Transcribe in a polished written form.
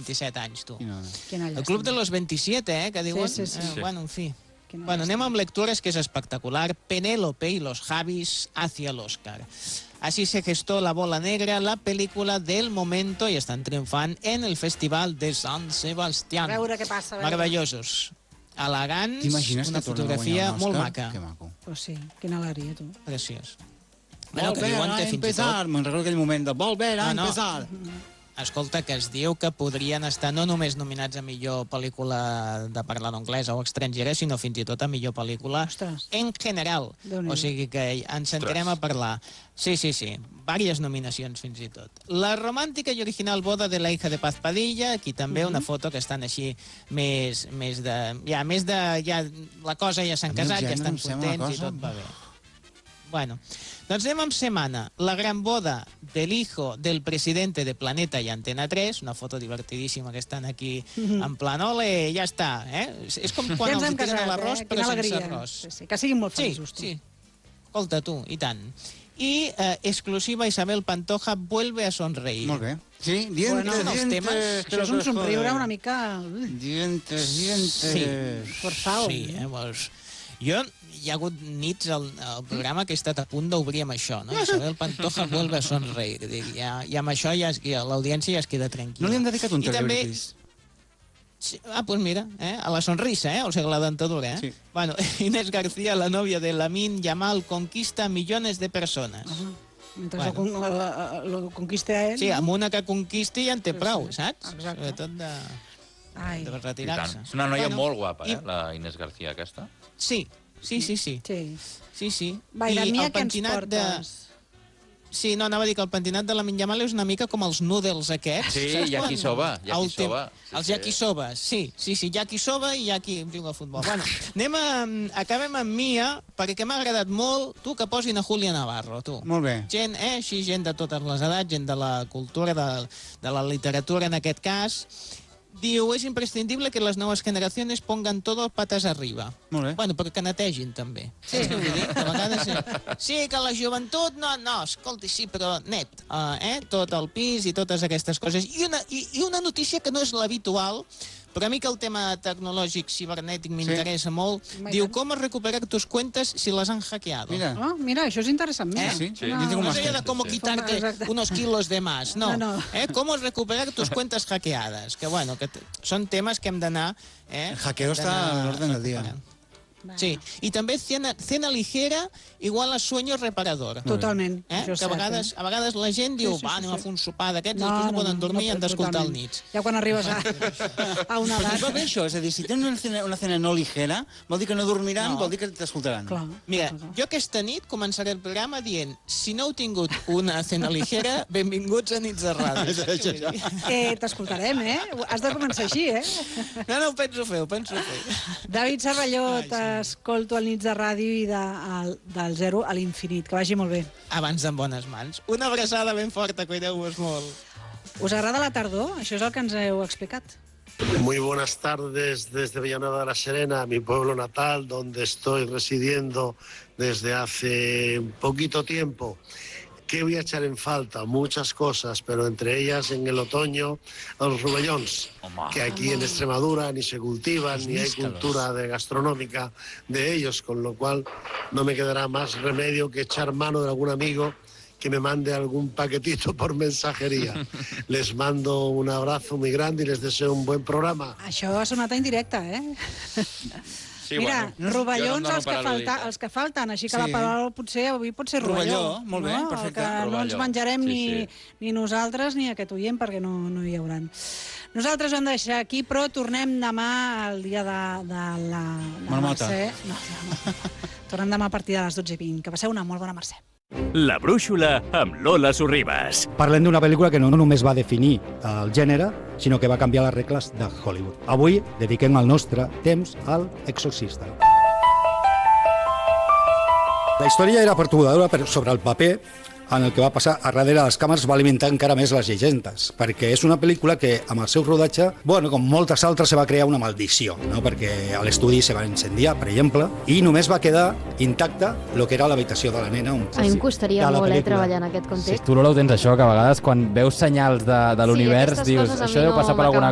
27 anys, tu. Quina El Club de los 27, que diuen. Sí. Bueno, en fi. Bueno, anem amb lectures, que és espectacular. Penélope y los Javis hacia el Oscar. Así se gestó La Bola Negra, la película del momento, i estan triomfant en el Festival de San Sebastián. A veure què passa. Meravellosos. Elegants, una fotografia molt maca. Que maco. Pues sí, quina alegria, tu. Preciós. Volver a empezar. Me'n recordo aquell moment de volver a empezar. Escolta, que es diu que podrien estar no només nominats a millor pel·lícula de parla anglesa o estrangera, sinó fins i tot a millor pel·lícula en general. O sigui que ens sentirem a parlar. Sí. Vàries nominacions fins i tot. La romàntica i original boda de la hija de Paz Padilla, aquí també una foto que estan així més de... Ja la cosa ja s'han casat, ja estan contents i tot va bé. Bueno, doncs anem amb setmana. La gran boda del hijo del presidente de Planeta i Antena 3, una foto divertidíssima que estan aquí en plan, ole, ja està. És com quan els tiren a l'arròs, però sense arròs. Que siguin molt feliços, tu. Sí. Escolta, tu, i tant. I exclusiva, Isabel Pantoja vuelve a sonreír. Molt bé. Sí, dientes. Això és un somriure una mica... Dientes. Forzado. Sí, hi ha hagut nits al programa que he estat a punt d'obrir amb això, no? Isabel Pantoja vuelve a sonreír. I amb això l'audiència ja es queda tranquil·la. No li hem dedicat un telegrafis? Pues mira, a la sonrisa, o sigui, la dentadura, Sí. Bueno, Inés García, la novia de Lamine Yamal, conquista millones de persones. Mentre lo conquista a ell... Sí, amb una que conquisti ja en té prou, saps? Exacte. Sobretot de retirar-se. És una noia molt guapa, la Inés García, aquesta. Sí. Va, i de mi què ens portes? Sí, no, anava a dir que el pentinat de la Yamal és una mica com els noodles aquests. Sí, yakisoba. Els yakisobas, sí, yakisoba i yaki juga a futbol. Bueno, acabem amb Mia, perquè m'ha agradat molt, tu, que posin a Julia Navarro, tu. Molt bé. Gent, així, gent de totes les edats, gent de la cultura, de la literatura en aquest cas. Diu, es imprescindible que les noves generacions pongan todo patas arriba. Molt bé. Bueno, però que netegin, també. Sí, vull dir, que a vegades... Sí, que la joventut... No, escolti, sí, però net. Tot el pis i totes aquestes coses. I una notícia que no és l'habitual, però a mi que el tema tecnològic cibernètic m'interessa molt, diu, com recuperar tus cuentas si les han hackeado. Mira, això és interessant. Sí. No es de cómo quitarte unos kilos de más, no. Cómo recuperar tus cuentas hackeadas. Que bueno, que són temes que hem d'anar... El hackeo està a l'ordre del dia. Sí, i també cena ligera igual a sueño reparador. Totalment. Que a vegades la gent diu, va, anem a fer un sopar d'aquests, i després no poden dormir i han d'escoltar al nits. Ja quan arribes a una edat... Però va bé això, és a dir, si tens una cena no ligera, vol dir que no dormiran, vol dir que t'escoltaran. Mira, jo aquesta nit començaré el programa dient, si no heu tingut una cena ligera, benvinguts a Nits de Ràdio. T'escoltarem, Has de començar així, No, ho penso fer. David Serralló, t'escolto al Nits de Ràdio i del 0 a l'infinit. Que vagi molt bé. Abans en bones mans. Una abraçada ben forta, cuideu-vos molt. Us agrada la tardor? Això és el que ens heu explicat. Muy buenas tardes desde Villanueva de la Serena, mi pueblo natal, donde estoy residiendo desde hace poquito tiempo. ¿Qué voy a echar en falta? Muchas cosas, pero entre ellas en el otoño los rubellons, que aquí en Extremadura ni se cultivan, ni hay cultura gastronómica de ellos, con lo cual no me quedará más remedio que echar mano de algún amigo que me mande algún paquetito por mensajería. Les mando un abrazo muy grande y les deseo un buen programa. Això ha sonat en directe, Sí, mira, rovellons els que falten, així que la paraula potser avui pot ser rovelló. Molt bé, perfecte. Que no ens menjarem ni nosaltres ni aquest oient, perquè no hi hauran. Nosaltres ho hem de deixar aquí, però tornem demà al dia de la Mercè. No. Tornem demà a partir de les 12:20. Que passeu una molt bona Mercè. La Brúixola amb Lola Sorribas. Parlem d'una pel·lícula que no només va definir el gènere, sinó que va canviar les regles de Hollywood. Avui dediquem el nostre temps al Exorcista. La història era perturbadora, però sobre el paper en el que va passar a darrere de les càmeres va alimentar encara més les llegendes, perquè és una pel·lícula que amb el seu rodatge, com moltes altres, se va crear una maldició, no? Perquè a l'estudi se va incendiar, per exemple, i només va quedar intacta el que era l'habitació de la nena. A mi em costaria molt treballar en aquest context. Tu, Lola, ho tens això, que a vegades quan veus senyals de l'univers dius, això deu passar per alguna